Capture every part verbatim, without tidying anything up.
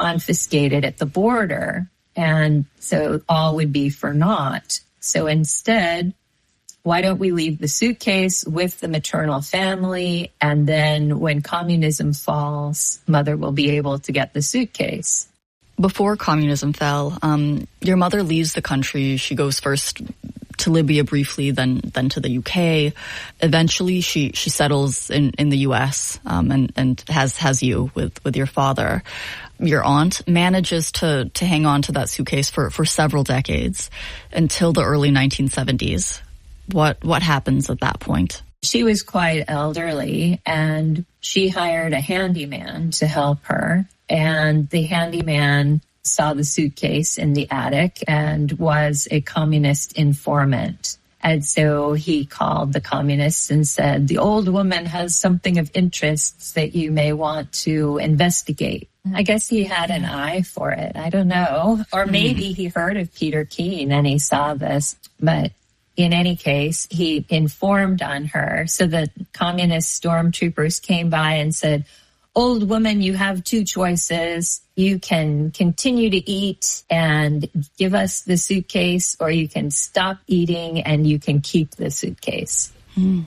confiscated at the border. And so all would be for naught. So instead, why don't we leave the suitcase with the maternal family, and then when communism falls, mother will be able to get the suitcase. Before communism fell, um, your mother leaves the country. She goes first to Libya briefly, then then to the U K. Eventually, she she settles in, in the U S um, and and has has you with with your father. Your aunt manages to to hang on to that suitcase for for several decades until the early nineteen seventies. What what happens at that point? She was quite elderly, and she hired a handyman to help her. And the handyman saw the suitcase in the attic and was a communist informant. And so he called the communists and said, the old woman has something of interest that you may want to investigate. I guess he had an eye for it. I don't know. Or maybe he heard of Peter Keene and he saw this. But in any case, he informed on her. So the communist stormtroopers came by and said, old woman, you have two choices. You can continue to eat and give us the suitcase, or you can stop eating and you can keep the suitcase. Mm.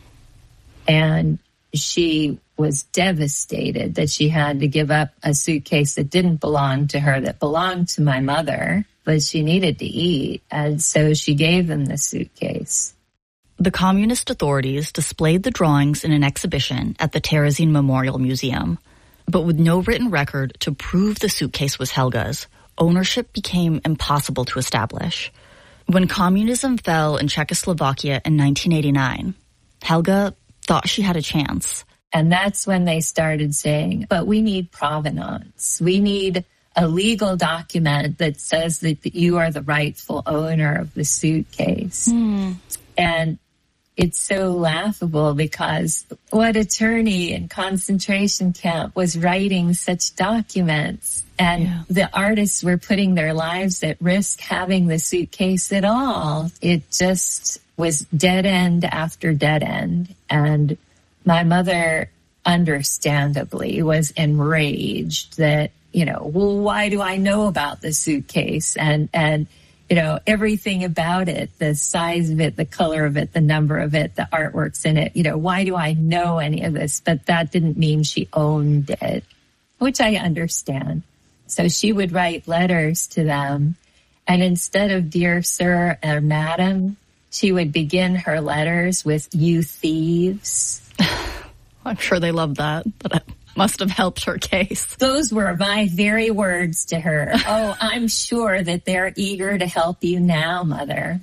And she was devastated that she had to give up a suitcase that didn't belong to her, that belonged to my mother, but she needed to eat. And so she gave them the suitcase. The communist authorities displayed the drawings in an exhibition at the Terezin Memorial Museum. But with no written record to prove the suitcase was Helga's, ownership became impossible to establish. When communism fell in Czechoslovakia in nineteen eighty-nine, Helga thought she had a chance. And that's when they started saying, but we need provenance. We need a legal document that says that you are the rightful owner of the suitcase. Hmm. And it's so laughable because what attorney in concentration camp was writing such documents? And yeah. The artists were putting their lives at risk having the suitcase at all. It just was dead end after dead end. And my mother, understandably, was enraged that, you know, well, why do I know about the suitcase? And, and, you know, everything about it, the size of it, the color of it, the number of it, the artworks in it, you know, why do I know any of this? But that didn't mean she owned it, which I understand. So she would write letters to them. And instead of dear sir or madam, she would begin her letters with you thieves. I'm sure they loved that. That must have helped her case. Those were my very words to her. Oh, I'm sure that they're eager to help you now, Mother.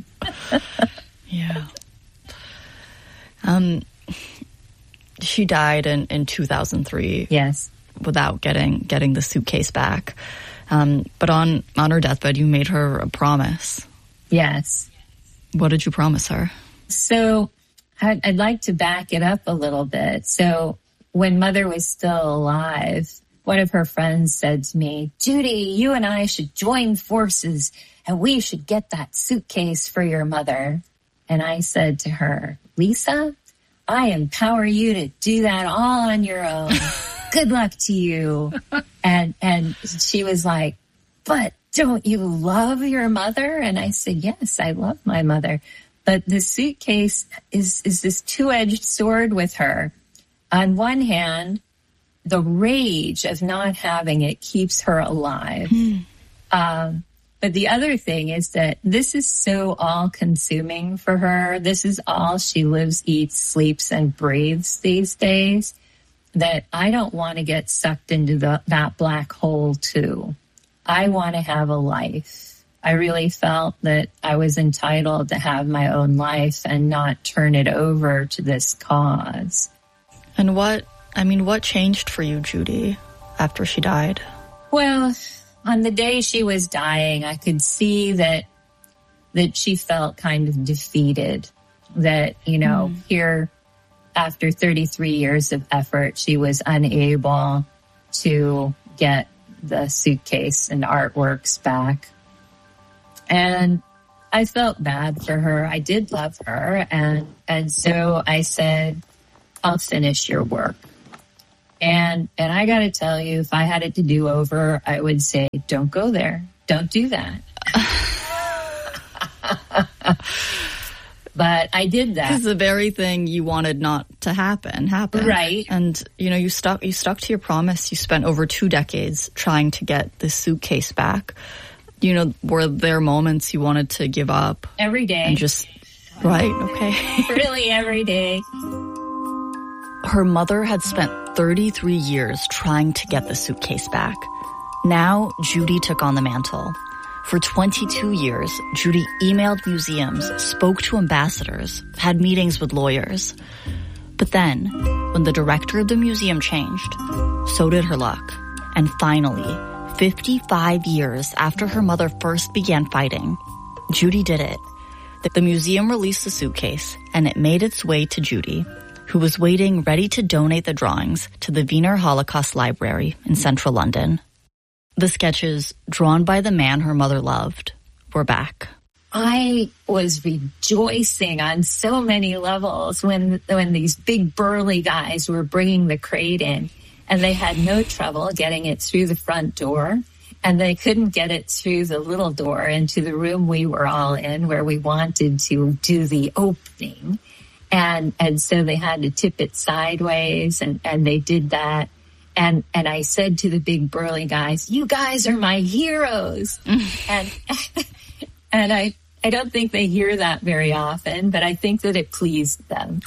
Yeah. Um, she died in, in two thousand three. Yes. Without getting getting the suitcase back. Um, but on, on her deathbed, you made her a promise. Yes. What did you promise her? So I'd, I'd like to back it up a little bit. So when Mother was still alive, one of her friends said to me, Judy, you and I should join forces and we should get that suitcase for your mother. And I said to her, Lisa, I empower you to do that all on your own. Good luck to you. And, and she was like, but don't you love your mother? And I said, yes, I love my mother. But the suitcase is, is this two-edged sword with her. On one hand, the rage of not having it keeps her alive. Mm. Um, but the other thing is that this is so all-consuming for her. This is all she lives, eats, sleeps, and breathes these days, that I don't want to get sucked into the, that black hole, too. I want to have a life. I really felt that I was entitled to have my own life and not turn it over to this cause. And what, I mean, what changed for you, Judy, after she died? Well, on the day she was dying, I could see that that she felt kind of defeated. That, you know, mm. here, after thirty-three years of effort, she was unable to get the suitcase and artworks back. And I felt bad for her. I did love her. And, and so I said, I'll finish your work. And, and I got to tell you, if I had it to do over, I would say don't go there. Don't do that. But I did that. Because the very thing you wanted not to happen, happened. Right. And, you know, you stuck, you stuck to your promise. You spent over two decades trying to get this suitcase back. You know, were there moments you wanted to give up? Every day. And just, right, okay. Really every day. Her mother had spent thirty-three years trying to get the suitcase back. Now, Judy took on the mantle. For twenty-two years, Judy emailed museums, spoke to ambassadors, had meetings with lawyers. But then, when the director of the museum changed, so did her luck. And finally, fifty-five years after her mother first began fighting, Judy did it. The museum released the suitcase, and it made its way to Judy, who was waiting ready to donate the drawings to the Wiener Holocaust Library in central London. The sketches, drawn by the man her mother loved, were back. I was rejoicing on so many levels when when these big burly guys were bringing the crate in, and they had no trouble getting it through the front door, and they couldn't get it through the little door into the room we were all in where we wanted to do the opening. And and so they had to tip it sideways, and, and they did that. And and I said to the big burly guys, "You guys are my heroes." and and I, I don't think they hear that very often, but I think that it pleased them.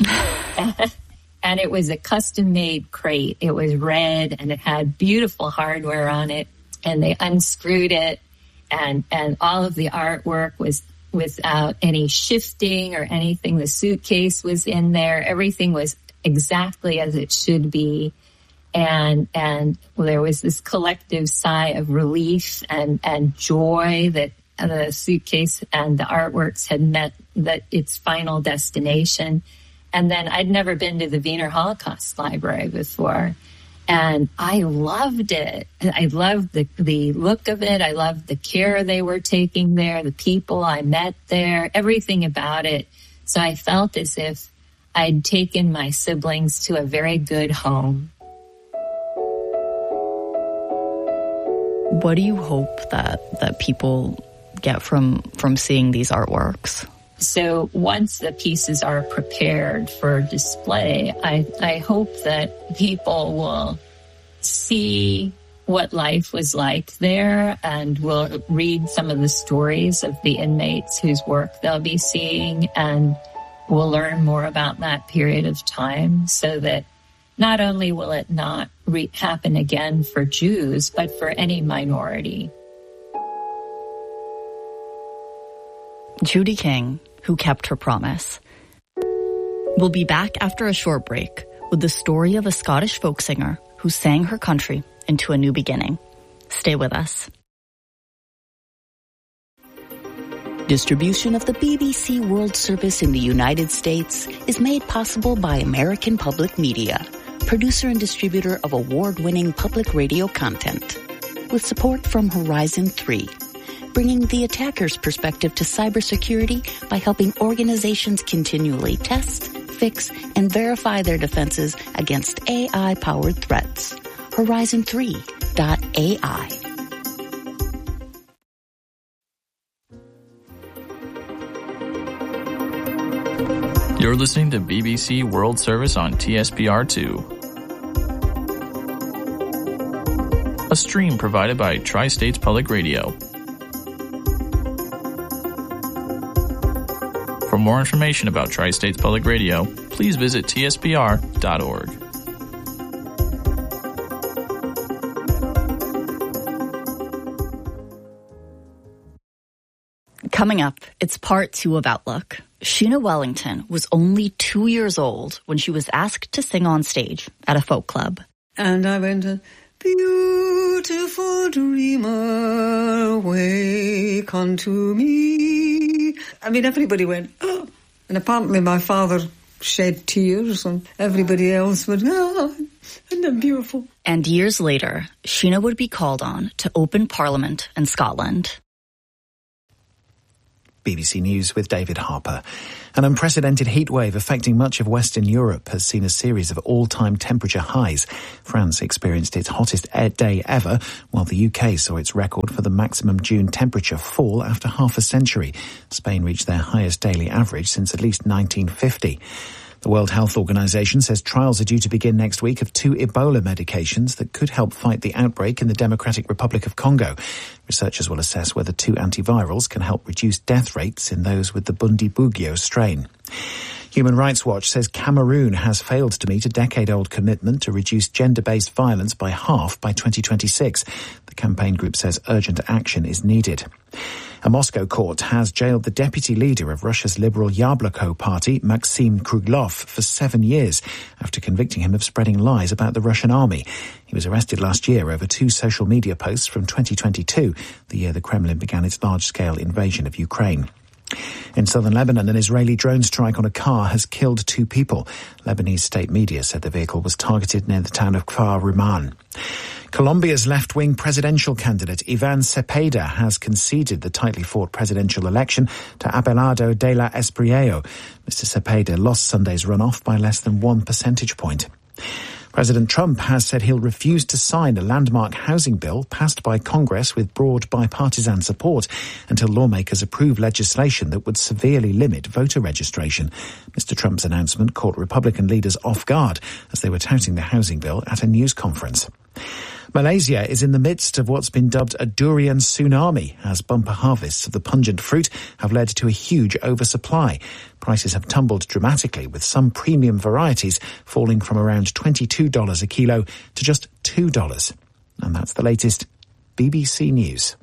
And it was a custom-made crate. It was red, and it had beautiful hardware on it. And they unscrewed it, and and all of the artwork was without any shifting or anything. The suitcase was in there. Everything was exactly as it should be. And, and well, there was this collective sigh of relief and, and joy that the suitcase and the artworks had met that its final destination. And then I'd never been to the Wiener Holocaust Library before. And I loved it. I loved the, the look of it. I loved the care they were taking there, the people I met there, everything about it. So I felt as if I'd taken my siblings to a very good home. What do you hope that, that people get from, from seeing these artworks? So once the pieces are prepared for display, I, I hope that people will see what life was like there and will read some of the stories of the inmates whose work they'll be seeing, and will learn more about that period of time, so that not only will it not re- happen again for Jews, but for any minority. Judy King, who kept her promise. We'll be back after a short break with the story of a Scottish folk singer who sang her country into a new beginning. Stay with us. Distribution of the B B C World Service in the United States is made possible by American Public Media, producer and distributor of award-winning public radio content, with support from Horizon three. Bringing the attacker's perspective to cybersecurity by helping organizations continually test, fix, and verify their defenses against A I-powered threats. Horizon three dot A I. You're listening to B B C World Service on T S P R two. A stream provided by Tri-States Public Radio. For more information about Tri-States Public Radio, please visit T S P R dot org. Coming up, it's part two of Outlook. Sheena Wellington was only two years old when she was asked to sing on stage at a folk club. And I went, beautiful dreamer, wake unto me. I mean, everybody went, oh. And apparently my father shed tears, and everybody else went, oh, isn't that beautiful? And years later, Sheena would be called on to open Parliament in Scotland. B B C News with David Harper. An unprecedented heatwave affecting much of Western Europe has seen a series of all-time temperature highs. France experienced its hottest day ever, while the U K saw its record for the maximum June temperature fall after half a century. Spain reached their highest daily average since at least nineteen fifty. The World Health Organization says trials are due to begin next week of two Ebola medications that could help fight the outbreak in the Democratic Republic of Congo. Researchers will assess whether two antivirals can help reduce death rates in those with the Bundibugyo strain. Human Rights Watch says Cameroon has failed to meet a decade-old commitment to reduce gender-based violence by half by twenty twenty-six. The campaign group says urgent action is needed. A Moscow court has jailed the deputy leader of Russia's liberal Yabloko party, Maxim Kruglov, for seven years after convicting him of spreading lies about the Russian army. He was arrested last year over two social media posts from twenty twenty-two, the year the Kremlin began its large-scale invasion of Ukraine. In southern Lebanon, an Israeli drone strike on a car has killed two people. Lebanese state media said the vehicle was targeted near the town of Kfar Ruman. Colombia's left-wing presidential candidate Ivan Cepeda has conceded the tightly fought presidential election to Abelardo de la Espriello. Mister Cepeda lost Sunday's runoff by less than one percentage point. President Trump has said he'll refuse to sign a landmark housing bill passed by Congress with broad bipartisan support until lawmakers approve legislation that would severely limit voter registration. Mister Trump's announcement caught Republican leaders off guard as they were touting the housing bill at a news conference. Malaysia is in the midst of what's been dubbed a durian tsunami, as bumper harvests of the pungent fruit have led to a huge oversupply. Prices have tumbled dramatically, with some premium varieties falling from around twenty-two dollars a kilo to just two dollars. And that's the latest B B C News.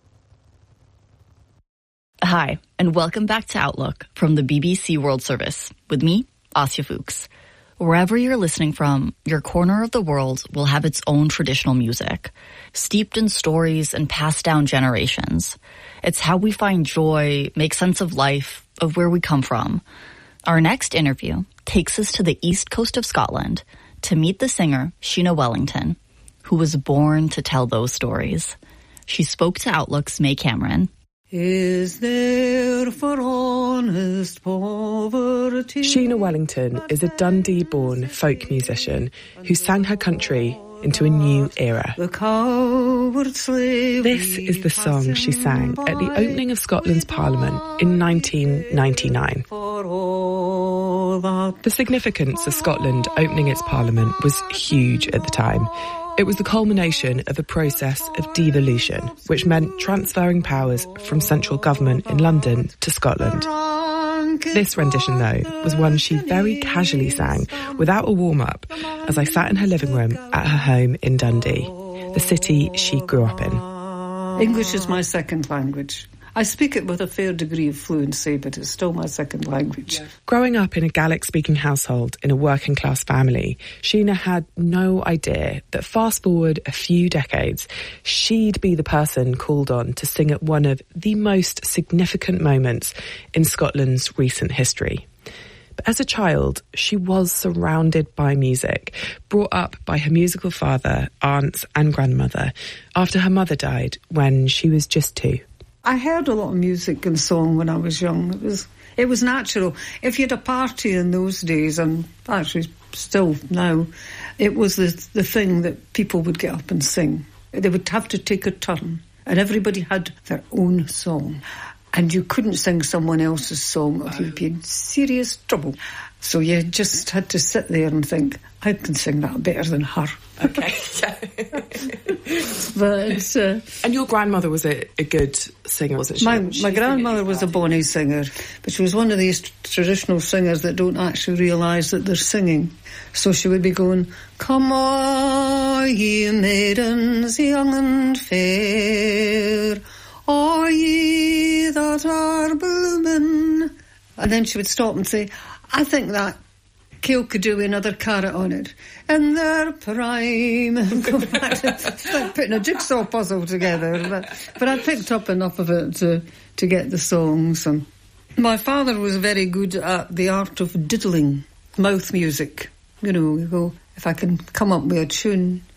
Hi, and welcome back to Outlook from the B B C World Service with me, Asya Fuchs. Wherever you're listening from, your corner of the world will have its own traditional music, steeped in stories and passed down generations. It's how we find joy, make sense of life, of where we come from. Our next interview takes us to the east coast of Scotland to meet the singer Sheena Wellington, who was born to tell those stories. She spoke to Outlook's May Cameron. Is there for honest poverty? Sheena Wellington is a Dundee-born folk musician who sang her country into a new era. The coward slave. This is the song she sang at the opening of Scotland's Parliament in nineteen ninety-nine. The significance of Scotland opening its Parliament was huge at the time. It was the culmination of a process of devolution, which meant transferring powers from central government in London to Scotland. This rendition, though, was one she very casually sang without a warm-up as I sat in her living room at her home in Dundee, the city she grew up in. English is my second language. I speak it with a fair degree of fluency, but it's still my second language. Yeah. Growing up in a Gaelic-speaking household in a working-class family, Sheena had no idea that fast forward a few decades, she'd be the person called on to sing at one of the most significant moments in Scotland's recent history. But as a child, she was surrounded by music, brought up by her musical father, aunts and grandmother, after her mother died when she was just two. I heard a lot of music and song when I was young. It was it was natural. If you had a party in those days, and actually still now, it was the the thing that people would get up and sing. They would have to take a turn, and everybody had their own song. And you couldn't sing someone else's song or you'd be in serious trouble. So you just had to sit there and think, I can sing that better than her. Okay. But uh, and your grandmother was a, a good singer, wasn't she? My, she my grandmother was a bonny singer, but she was one of these traditional singers that don't actually realise that they're singing. So she would be going, come all ye maidens young and fair, all ye that are blooming. And then she would stop and say, I think that Kale could do another carrot on it. In their prime. Go back to, it's like putting a jigsaw puzzle together. But, but I picked up enough of it to, to get the songs. And my father was very good at the art of diddling, mouth music. You know, you go, if I can come up with a tune,